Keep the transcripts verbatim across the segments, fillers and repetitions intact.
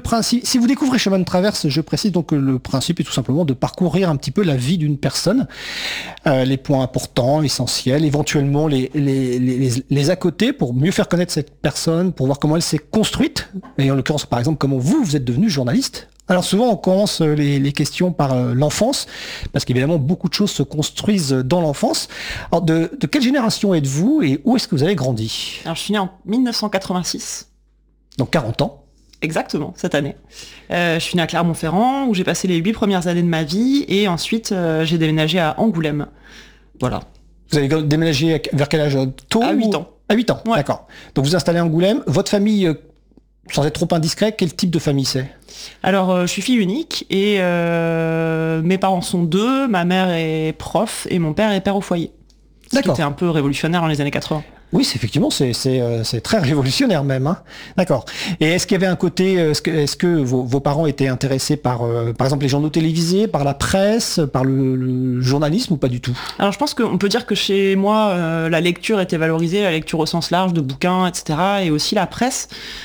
principe, si vous découvrez Chemin de traverse, je précise donc que le principe est tout simplement de parcourir un petit peu la vie d'une personne, euh, les points importants, essentiels, éventuellement les, les, les, les à côté pour mieux faire connaître cette personne, pour voir comment elle s'est construite, et en l'occurrence par exemple comment vous, vous êtes devenu journaliste. Alors souvent on commence les, les questions par euh, l'enfance, parce qu'évidemment beaucoup de choses se construisent dans l'enfance. Alors de, de quelle génération êtes-vous et où est-ce que vous avez grandi? Alors je suis né en dix-neuf cent quatre-vingt-six. Donc quarante ans. Exactement, cette année. Euh, je suis né à Clermont-Ferrand, où j'ai passé les huit premières années de ma vie, et ensuite euh, j'ai déménagé à Angoulême. Voilà. Vous avez déménagé vers quel âge? Tôt? À huit ans. À huit ans, ouais. D'accord. Donc vous installez à Angoulême. Votre famille, euh, sans être trop indiscret, quel type de famille c'est? Alors, euh, je suis fille unique, et euh, mes parents sont deux, ma mère est prof, et mon père est père au foyer. Ce qui était un peu révolutionnaire dans les années quatre-vingts. Oui, c'est, effectivement, c'est, c'est, euh, c'est très révolutionnaire même. Hein. D'accord. Et est-ce qu'il y avait un côté, est-ce que, est-ce que vos, vos parents étaient intéressés par, euh, par exemple, les journaux télévisés, par la presse, par le, le journalisme ou pas du tout? Alors, je pense qu'on peut dire que chez moi, euh, la lecture était valorisée, la lecture au sens large de bouquins, et cetera, et aussi la presse,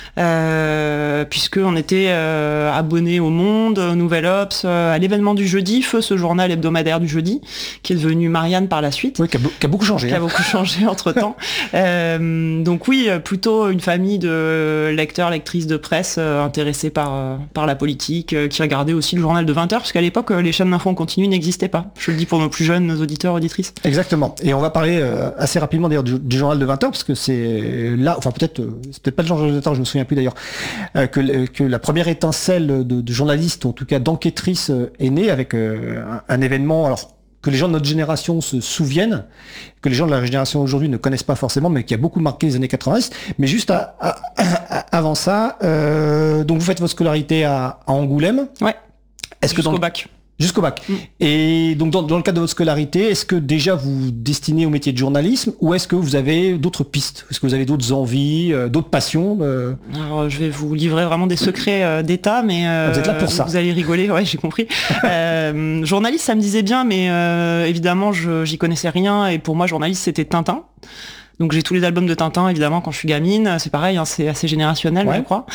euh, puisqu'on était euh, abonnés au Monde, au Nouvel Obs, euh, à l'événement du jeudi, Feu, ce journal hebdomadaire du jeudi, qui est devenu Marianne par la suite. Oui, qui a, qui a beaucoup changé. Qui a hein. beaucoup changé entre-temps. Euh, donc oui, plutôt une famille de lecteurs, lectrices de presse euh, intéressés par, euh, par la politique, euh, qui regardaient aussi le journal de vingt heures, parce qu'à l'époque, euh, les chaînes d'infos en continu n'existaient pas. Je le dis pour nos plus jeunes, nos auditeurs, auditrices. Exactement. Et on va parler euh, assez rapidement d'ailleurs du, du journal de vingt heures, parce que c'est là, enfin peut-être, euh, c'est peut-être pas le journal de vingt heures, je me souviens plus d'ailleurs, euh, que, que la première étincelle de, de journaliste, en tout cas d'enquêtrice, euh, est née avec euh, un, un événement, alors que les gens de notre génération se souviennent, que les gens de la génération aujourd'hui ne connaissent pas forcément, mais qui a beaucoup marqué les années quatre-vingt-dix. Mais juste à, à, à, avant ça, euh, donc vous faites votre scolarité à, à Angoulême. Ouais. Est-ce que jusqu'au dans... bac. Jusqu'au bac. Mmh. Et donc dans, dans le cadre de votre scolarité, est-ce que déjà vous vous destinez au métier de journalisme ou est-ce que vous avez d'autres pistes? Est-ce que vous avez d'autres envies, euh, d'autres passions euh... Alors je vais vous livrer vraiment des secrets euh, d'État, mais euh, vous êtes là pour ça. Vous allez rigoler, ouais, j'ai compris. euh, journaliste, ça me disait bien, mais euh, évidemment, je, j'y connaissais rien et pour moi, journaliste, c'était Tintin. Donc j'ai tous les albums de Tintin, évidemment, quand je suis gamine. C'est pareil, hein, c'est assez générationnel, ouais. je crois.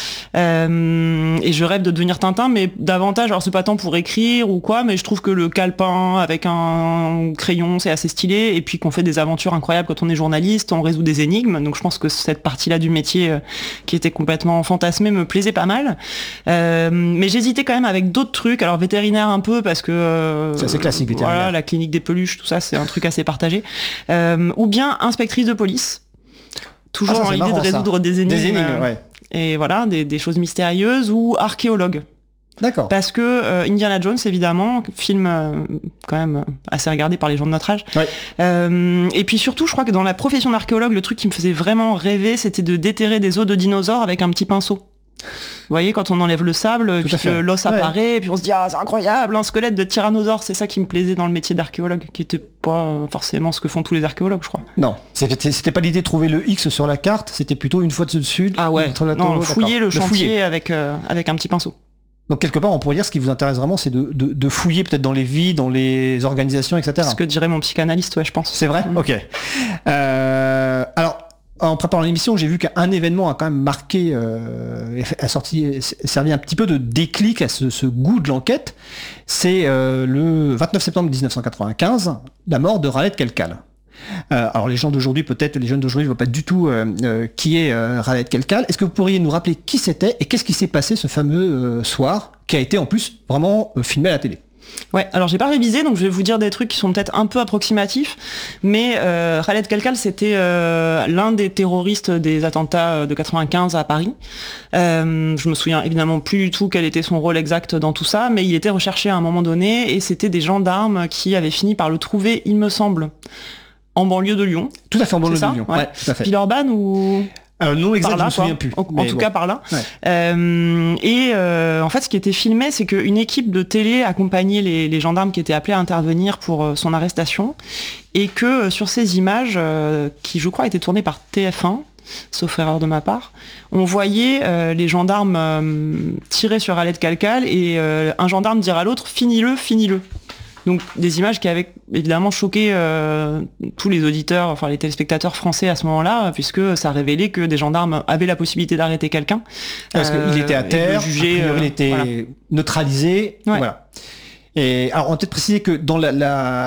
Euh, et je rêve de devenir Tintin, mais davantage, alors c'est pas tant pour écrire ou quoi, mais je trouve que le calepin avec un crayon, c'est assez stylé. Et puis qu'on fait des aventures incroyables quand on est journaliste, on résout des énigmes. Donc je pense que cette partie-là du métier, euh, qui était complètement fantasmée, me plaisait pas mal. Euh, mais j'hésitais quand même avec d'autres trucs. Alors vétérinaire un peu, parce que... Euh, c'est assez classique, vétérinaire. Voilà, la clinique des peluches, tout ça, c'est un truc assez partagé. Euh, ou bien inspectrice de police. Toujours ah, dans l'idée de résoudre ça. des énigmes, des énigmes euh, ouais. et voilà, des, des choses mystérieuses, ou archéologue. D'accord. Parce que euh, Indiana Jones, évidemment, film euh, quand même assez regardé par les gens de notre âge. Ouais. Euh, et puis surtout, je crois que dans la profession d'archéologue, le truc qui me faisait vraiment rêver, c'était de déterrer des os de dinosaures avec un petit pinceau. Vous voyez, quand on enlève le sable, puis que l'os ouais. apparaît, et puis on se dit ah c'est incroyable, un squelette de tyrannosaure, c'est ça qui me plaisait dans le métier d'archéologue, qui était pas forcément ce que font tous les archéologues, je crois. Non, c'était, c'était pas l'idée de trouver le X sur la carte, c'était plutôt une fois dessus. Ah ouais. La non, taureau, fouiller le, le chantier fouiller. avec euh, avec un petit pinceau. Donc quelque part, on pourrait dire ce qui vous intéresse vraiment, c'est de, de, de fouiller peut-être dans les vies, dans les organisations, et cetera. C'est ce que dirait mon psychanalyste, ouais, je pense. C'est vrai. Mmh. Ok. Euh, alors. En préparant l'émission, j'ai vu qu'un événement a quand même marqué, euh, a sorti, servi un petit peu de déclic à ce, ce goût de l'enquête. C'est euh, le vingt-neuf septembre dix-neuf cent quatre-vingt-quinze, la mort de Raleigh de Kelkal. Euh, alors les gens d'aujourd'hui, peut-être les jeunes d'aujourd'hui ne voient pas du tout euh, euh, qui est euh, Raleigh de Kelkal. Est-ce que vous pourriez nous rappeler qui c'était et qu'est-ce qui s'est passé ce fameux euh, soir, qui a été en plus vraiment euh, filmé à la télé? Ouais, alors j'ai pas révisé, donc je vais vous dire des trucs qui sont peut-être un peu approximatifs, mais euh, Raleigh de Kelkal, c'était euh, l'un des terroristes des attentats de quatre-vingt-quinze à Paris. Euh, je me souviens évidemment plus du tout quel était son rôle exact dans tout ça, mais il était recherché à un moment donné, et c'était des gendarmes qui avaient fini par le trouver, il me semble, en banlieue de Lyon. Tout à fait, en banlieue de Lyon, ouais. ouais, tout à fait. Villeurbanne ou... Euh, non, exact, je me souviens plus. En, en tout bon. cas, par là. Ouais. Euh, et euh, en fait, ce qui était filmé, c'est qu'une équipe de télé accompagnait les, les gendarmes qui étaient appelés à intervenir pour euh, son arrestation, et que euh, sur ces images, euh, qui je crois étaient tournées par T F un, sauf erreur de ma part, on voyait euh, les gendarmes euh, tirer sur Raleigh de Kelkal et euh, un gendarme dire à l'autre « finis-le, finis-le ». Donc des images qui avaient évidemment choqué euh, tous les auditeurs, enfin les téléspectateurs français à ce moment-là, puisque ça révélait que des gendarmes avaient la possibilité d'arrêter quelqu'un. Parce euh, qu'il était à terre, jugé, euh, il était voilà. neutralisé, ouais. voilà. Et alors on va peut-être préciser que dans la,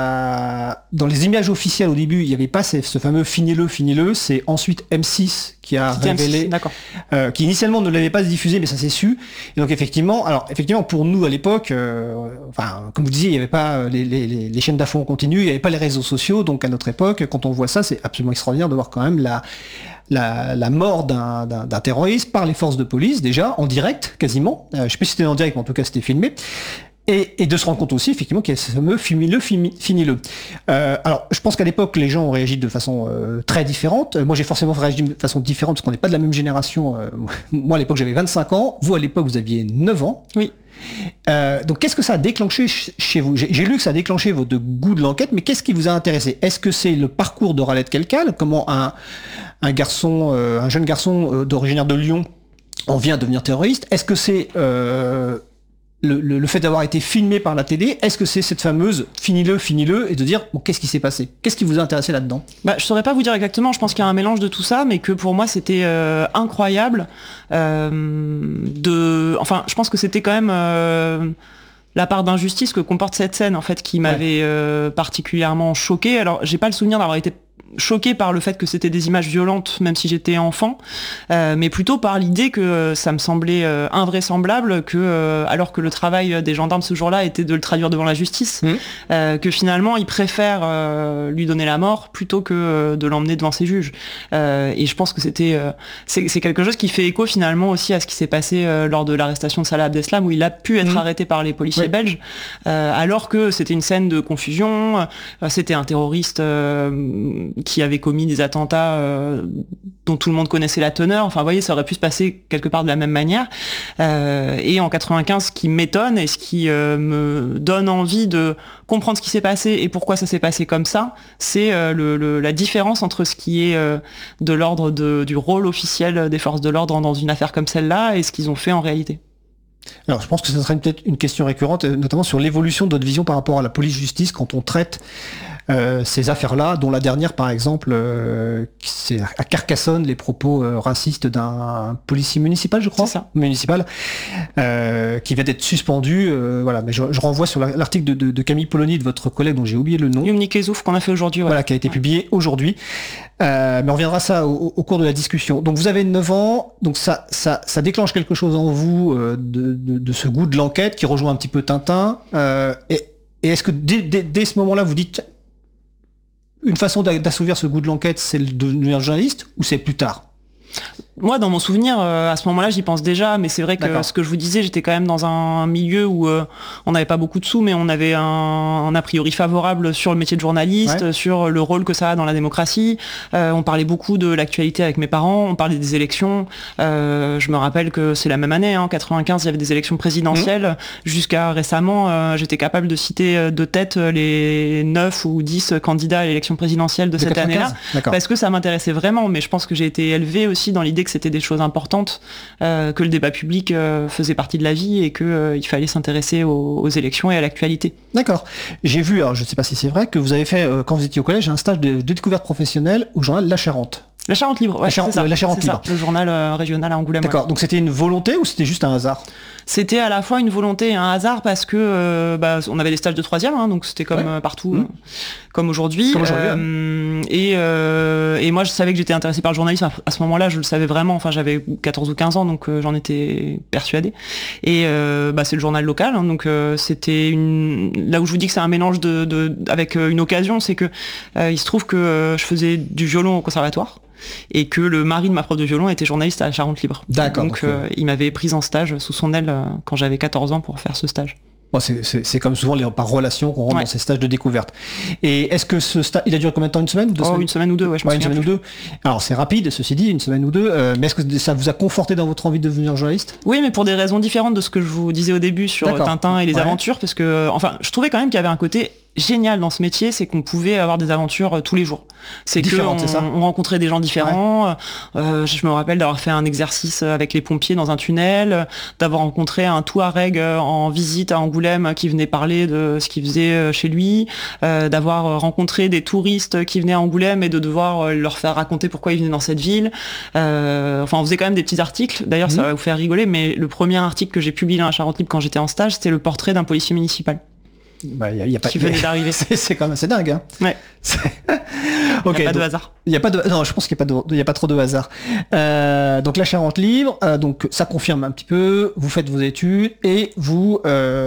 la dans les images officielles au début, il n'y avait pas ce, ce fameux finis-le, finis-le. C'est ensuite M six qui a C'était révélé, M six, euh, qui initialement ne l'avait pas diffusé, mais ça s'est su. Et donc effectivement, alors effectivement pour nous à l'époque, euh, enfin comme vous disiez, il n'y avait pas les, les, les chaînes d'infos en continu, il n'y avait pas les réseaux sociaux. Donc à notre époque, quand on voit ça, c'est absolument extraordinaire de voir quand même la La, la mort d'un, d'un, d'un terroriste par les forces de police, déjà, en direct, quasiment. Euh, je sais pas si c'était en direct, mais en tout cas, c'était filmé. Et, et de se rendre compte aussi, effectivement, qu'il y a ce fameux finis-le, finis-le. Euh, alors, je pense qu'à l'époque, les gens ont réagi de façon euh, très différente. Moi, j'ai forcément réagi de façon différente, parce qu'on n'est pas de la même génération. Euh, moi, à l'époque, j'avais vingt-cinq ans. Vous, à l'époque, vous aviez neuf ans. Oui. Euh, donc, qu'est-ce que ça a déclenché chez vous ? j'ai, j'ai lu que ça a déclenché votre goût de l'enquête, mais qu'est-ce qui vous a intéressé ? Est-ce que c'est le parcours de Raled Kelkal ? Comment un, un garçon, euh, un jeune garçon euh, d'originaire de Lyon en vient à devenir terroriste ? Est-ce que c'est euh, le, le, le fait d'avoir été filmé par la télé ? Est-ce que c'est cette fameuse « finis-le, finis-le » et de dire bon, qu'est-ce qui s'est passé ? Qu'est-ce qui vous a intéressé là-dedans ? Bah, je saurais pas vous dire exactement, je pense qu'il y a un mélange de tout ça, mais que pour moi c'était euh, incroyable. Euh, de... Enfin, je pense que c'était quand même... Euh... la part d'injustice que comporte cette scène en fait qui m'avait ouais. euh, particulièrement choquée. Alors j'ai pas le souvenir d'avoir été choquée par le fait que c'était des images violentes même si j'étais enfant, euh, mais plutôt par l'idée que euh, ça me semblait euh, invraisemblable que euh, alors que le travail des gendarmes ce jour-là était de le traduire devant la justice, mmh. euh, que finalement ils préfèrent euh, lui donner la mort plutôt que euh, de l'emmener devant ses juges. Euh, et je pense que c'était euh, c'est, c'est quelque chose qui fait écho finalement aussi à ce qui s'est passé euh, lors de l'arrestation de Salah Abdeslam où il a pu être mmh. arrêté par les policiers oui. belges, euh, alors que c'était une scène de confusion, euh, c'était un terroriste euh, qui avait commis des attentats euh, dont tout le monde connaissait la teneur. Enfin, vous voyez, ça aurait pu se passer quelque part de la même manière. Euh, et en quatre-vingt-quinze, ce qui m'étonne et ce qui euh, me donne envie de comprendre ce qui s'est passé et pourquoi ça s'est passé comme ça, c'est euh, le, le, la différence entre ce qui est euh, de l'ordre de, du rôle officiel des forces de l'ordre dans une affaire comme celle-là et ce qu'ils ont fait en réalité. Alors, je pense que ce serait peut-être une question récurrente, notamment sur l'évolution de notre vision par rapport à la police-justice quand on traite Euh, ces affaires-là, dont la dernière, par exemple, euh, c'est à Carcassonne, les propos euh, racistes d'un policier municipal, je crois, c'est ça. municipal, euh, qui vient d'être suspendu. Euh, voilà, mais je, je renvoie sur l'article de, de, de Camille Polony, de votre collègue dont j'ai oublié le nom. Yumni Kezouf, qu'on a fait aujourd'hui. Ouais. Voilà, qui a été ouais. publié aujourd'hui. Euh, mais on reviendra à ça au, au cours de la discussion. Donc vous avez neuf ans, donc ça, ça, ça déclenche quelque chose en vous euh, de, de, de ce goût de l'enquête qui rejoint un petit peu Tintin. Euh, et, et est-ce que dès, dès, dès ce moment-là, vous dites une façon d'assouvir ce goût de l'enquête, c'est de devenir journaliste ou c'est plus tard ? Moi, dans mon souvenir, euh, à ce moment-là, j'y pense déjà, mais c'est vrai que D'accord. ce que je vous disais, j'étais quand même dans un milieu où euh, on n'avait pas beaucoup de sous, mais on avait un, un a priori favorable sur le métier de journaliste, ouais. sur le rôle que ça a dans la démocratie. Euh, on parlait beaucoup de l'actualité avec mes parents, on parlait des élections. Euh, je me rappelle que c'est la même année, en hein, quatre-vingt-quinze, il y avait des élections présidentielles. Mmh. Jusqu'à récemment, euh, j'étais capable de citer de tête les neuf ou dix candidats à l'élection présidentielle de, de cette année-là, D'accord. parce que ça m'intéressait vraiment, mais je pense que j'ai été élevée aussi dans l'idée que c'était des choses importantes, euh, que le débat public euh, faisait partie de la vie et qu'il euh, fallait s'intéresser aux, aux élections et à l'actualité. D'accord. J'ai vu, alors je ne sais pas si c'est vrai, que vous avez fait, euh, quand vous étiez au collège, un stage de, de découverte professionnelle au journal La Charente. La Charente Libre, ouais, la Charente, c'est ça, la Charente c'est Libre. Ça, le journal euh, régional à Angoulême. D'accord, ouais. donc c'était une volonté ou c'était juste un hasard ? C'était à la fois une volonté et un hasard parce que euh, bah, on avait des stages de troisième, hein, donc c'était comme ouais. euh, partout, mmh. euh, comme aujourd'hui. Comme aujourd'hui euh, ouais. et, euh, et moi je savais que j'étais intéressé par le journalisme à ce moment-là, je le savais vraiment, enfin j'avais quatorze ou quinze ans, donc euh, j'en étais persuadé. Et euh, bah, c'est le journal local, hein, donc euh, c'était une... Là où je vous dis que c'est un mélange de, de... avec euh, une occasion, c'est que euh, il se trouve que euh, je faisais du violon au conservatoire. Et que le mari de ma prof de violon était journaliste à la Charente Libre. D'accord. Donc, donc euh, il m'avait pris en stage sous son aile euh, quand j'avais quatorze ans pour faire ce stage. Bon, c'est, c'est, c'est comme souvent les, par relation qu'on rentre ouais. dans ces stages de découverte. Et est-ce que ce stage, il a duré combien de temps ? Une semaine, deux oh, semaines Une semaine ou deux, ouais, je ouais, me une semaine plus. ou deux. Alors c'est rapide, ceci dit, une semaine ou deux. Euh, mais est-ce que ça vous a conforté dans votre envie de devenir journaliste ? Oui, mais pour des raisons différentes de ce que je vous disais au début sur D'accord. Tintin et les ouais. aventures, parce que, enfin, je trouvais quand même qu'il y avait un côté génial dans ce métier, c'est qu'on pouvait avoir des aventures euh, tous les jours. C'est que on, c'est ça on rencontrait des gens différents. Ouais. Euh, je me rappelle d'avoir fait un exercice avec les pompiers dans un tunnel, d'avoir rencontré un Touareg en visite à Angoulême qui venait parler de ce qu'il faisait chez lui, euh, d'avoir rencontré des touristes qui venaient à Angoulême et de devoir leur faire raconter pourquoi ils venaient dans cette ville. Euh, enfin, on faisait quand même des petits articles. D'ailleurs, mmh. ça va vous faire rigoler, mais le premier article que j'ai publié dans la Charente Libre quand j'étais en stage, c'était le portrait d'un policier municipal. Bah, y a, y a pas, qui venait d'arriver. C'est, c'est quand même assez dingue. Hein. Ouais. okay, il n'y a pas donc, de hasard. Il y a pas de, non, je pense qu'il n'y a pas de, il y a pas trop de hasard. Euh, donc la Charente Libre, euh, donc ça confirme un petit peu. Vous faites vos études et vous,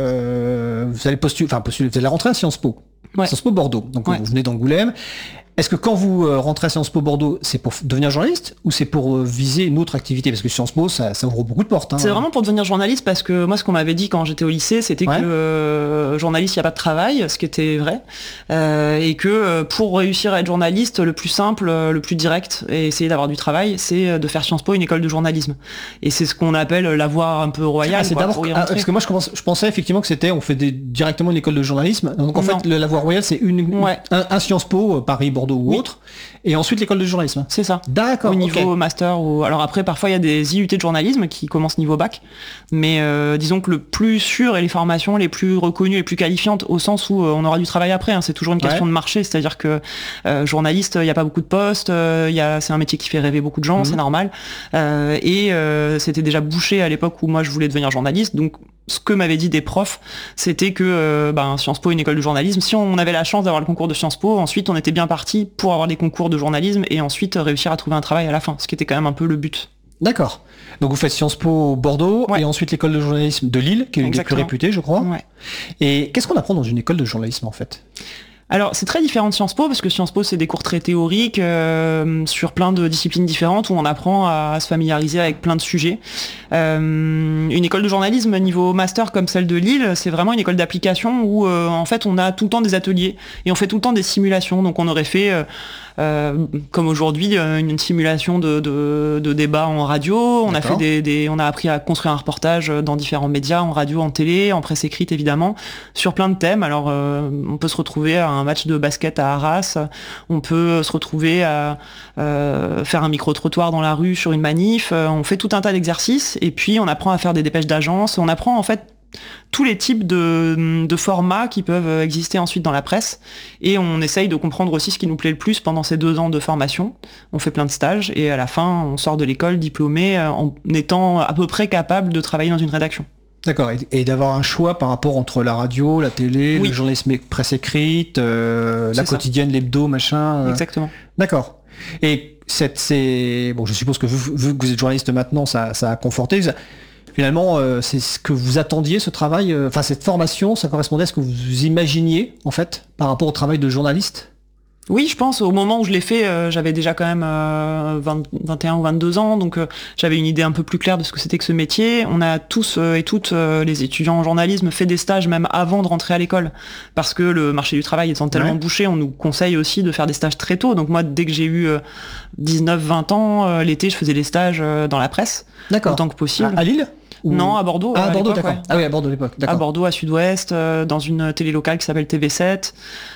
euh, vous allez postuler, enfin postuler, vous allez rentrer à Sciences Po. Ouais. Sciences Po Bordeaux. Donc ouais. vous venez d'Angoulême. Est-ce que quand vous euh, rentrez à Sciences Po Bordeaux, c'est pour devenir journaliste ou c'est pour euh, viser une autre activité? Parce que Sciences Po, ça, ça ouvre beaucoup de portes. Hein. C'est vraiment pour devenir journaliste parce que moi, ce qu'on m'avait dit quand j'étais au lycée, c'était ouais. que euh, journaliste, il n'y a pas de travail, ce qui était vrai. Euh, et que euh, pour réussir à être journaliste, le plus simple, euh, le plus direct et essayer d'avoir du travail, c'est de faire Sciences Po, une école de journalisme. Et c'est ce qu'on appelle la voie un peu royale. Ah, c'est quoi, d'abord, ah, parce que moi, je, commence, je pensais effectivement que c'était, on fait des, directement une école de journalisme. Donc en non. fait, le, la voie royale, c'est une, ouais. un, un Sciences Po, Paris, Bordeaux ou oui. autre. Et ensuite l'école de journalisme. C'est ça. D'accord. Au niveau okay. master. Ou... Alors après, parfois il y a des I U T de journalisme qui commencent niveau bac. Mais euh, disons que le plus sûr est les formations les plus reconnues, les plus qualifiantes, au sens où euh, on aura du travail après. Hein. C'est toujours une question ouais. de marché. C'est-à-dire que euh, journaliste, il n'y a pas beaucoup de postes. Euh, y a... C'est un métier qui fait rêver beaucoup de gens, mmh. c'est normal. Euh, et euh, c'était déjà bouché à l'époque où moi je voulais devenir journaliste. Donc ce que m'avaient dit des profs, c'était que euh, ben, Sciences Po, une école de journalisme, si on avait la chance d'avoir le concours de Sciences Po, ensuite on était bien parti pour avoir des concours de journalisme et ensuite réussir à trouver un travail à la fin, ce qui était quand même un peu le but. D'accord. Donc vous faites Sciences Po Bordeaux ouais. et ensuite l'école de journalisme de Lille, qui est une des plus réputées, je crois. Ouais. Et qu'est-ce qu'on apprend dans une école de journalisme en fait ? Alors c'est très différent de Sciences Po parce que Sciences Po c'est des cours très théoriques euh, sur plein de disciplines différentes où on apprend à, à se familiariser avec plein de sujets. Euh, une école de journalisme niveau master comme celle de Lille, c'est vraiment une école d'application où euh, en fait on a tout le temps des ateliers et on fait tout le temps des simulations. Donc on aurait fait euh, euh, comme aujourd'hui une simulation de, de, de débat en radio. On D'accord. a fait des, des, on a appris à construire un reportage dans différents médias, en radio, en télé, en presse écrite évidemment, sur plein de thèmes. Alors euh, on peut se retrouver à un match de basket à Arras, on peut se retrouver à euh, faire un micro-trottoir dans la rue sur une manif, on fait tout un tas d'exercices et puis on apprend à faire des dépêches d'agence, on apprend en fait tous les types de, de formats qui peuvent exister ensuite dans la presse et on essaye de comprendre aussi ce qui nous plaît le plus pendant ces deux ans de formation. On fait plein de stages et à la fin on sort de l'école diplômé en étant à peu près capable de travailler dans une rédaction. D'accord, et, et d'avoir un choix par rapport entre la radio, la télé, oui. le journalisme presse écrite, euh, la ça. quotidienne, l'hebdo, machin. Euh... Exactement. D'accord. Et cette, c'est bon, je suppose que vu, vu que vous êtes journaliste maintenant, ça, ça a conforté. Ça... Finalement, euh, c'est ce que vous attendiez, ce travail. Enfin, euh, cette formation, ça correspondait à ce que vous imaginiez en fait par rapport au travail de journaliste. Oui, je pense, au moment où je l'ai fait, euh, j'avais déjà quand même euh, vingt, vingt et un ou vingt-deux ans, donc euh, j'avais une idée un peu plus claire de ce que c'était que ce métier. On a tous euh, et toutes, euh, les étudiants en journalisme, fait des stages même avant de rentrer à l'école, parce que le marché du travail étant tellement ouais. bouché, on nous conseille aussi de faire des stages très tôt. Donc moi, dès que j'ai eu euh, dix-neuf vingt ans, euh, l'été, je faisais des stages euh, dans la presse, D'accord. autant que possible. À, à Lille Ou... Non, à Bordeaux. Ah, à Bordeaux, d'accord. Ouais. Ah oui, à Bordeaux à l'époque. D'accord. À Bordeaux, à Sud-Ouest, euh, dans une télé locale qui s'appelle T V sept.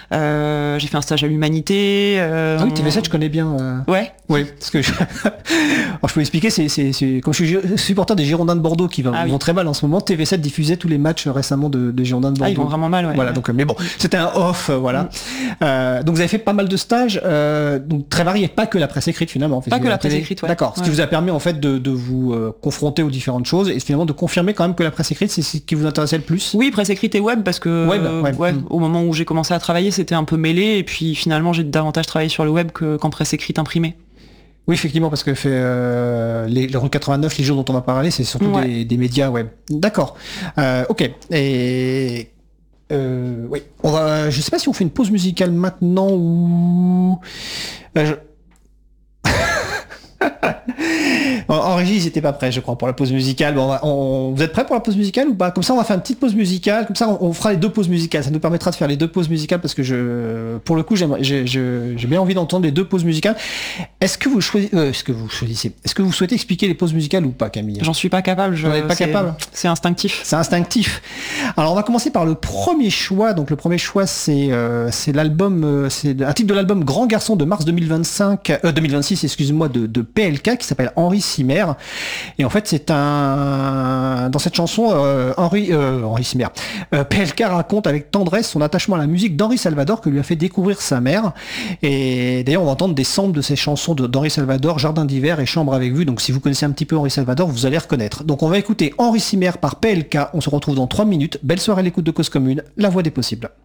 Euh, j'ai fait un stage à l'Humanité. Euh, ah oui, T V sept, je connais bien. Euh... Ouais. Oui, parce que je, Alors, je peux expliquer, c'est, c'est, c'est comme je suis supporter des Girondins de Bordeaux qui vont, ah oui. vont très mal en ce moment. T V sept diffusait tous les matchs récemment de, de Girondins de Bordeaux. Ah, ils vont vraiment mal, ouais. Voilà, donc mais bon, c'était un off, euh, voilà. Mm. Euh, donc vous avez fait pas mal de stages, euh, donc très variés, pas que la presse écrite finalement. Pas que la presse écrite, ouais. D'accord. Ce ouais. qui vous a permis en fait de, de vous euh, confronter aux différentes choses et finalement de confirmer quand même que la presse écrite c'est ce qui vous intéressait le plus. Oui, presse écrite et web parce que web, euh, ouais. Ouais, mm. au moment où j'ai commencé à travailler, c'était un peu mêlé et puis finalement j'ai davantage travaillé sur le web que, qu'en presse écrite imprimée. Oui, effectivement, parce que fait euh, les, le quatre-vingt-neuf, les jours dont on va parler, c'est surtout ouais. des, des médias web. D'accord. Euh, ok. Et euh, oui, on va. Je sais pas si on fait une pause musicale maintenant ou. Euh, je... en, en régie, ils étaient pas prêts, je crois, pour la pause musicale. Bon, on va- on- vous êtes prêts pour la pause musicale ou pas? Comme ça, on va faire une petite pause musicale. Comme ça, on, on fera les deux pauses musicales. Ça nous permettra de faire les deux pauses musicales parce que je, pour le coup, j'aimerais- j'ai je- j'ai bien envie d'entendre les deux pauses musicales. Est-ce que vous choisissez, euh, est-ce que vous choisissez, est-ce que vous souhaitez expliquer les pauses musicales ou pas, Camille? J'en suis pas capable. Je, Vous n'êtes pas c'est- capable C'est instinctif. C'est instinctif. Alors on va commencer par le premier choix. Donc le premier choix c'est euh, c'est l'album, euh, c'est un titre de l'album Grand Garçon de mars deux mille vingt-cinq, euh, deux mille vingt-six, excusez-moi, de, de P L K qui s'appelle Henri Simer. Et en fait c'est un dans cette chanson euh, Henri euh, Henri Simer. Euh, P L K raconte avec tendresse son attachement à la musique d'Henri Salvador que lui a fait découvrir sa mère. Et d'ailleurs on va entendre des samples de ces chansons de- d'Henri Salvador, Jardin d'hiver et Chambre avec vue. Donc si vous connaissez un petit peu Henri Salvador, vous allez reconnaître. Donc on va écouter Henri Simer par P L K. On se retrouve dans trois minutes. Belle soirée à l'écoute de Cause Commune, la voix des possibles.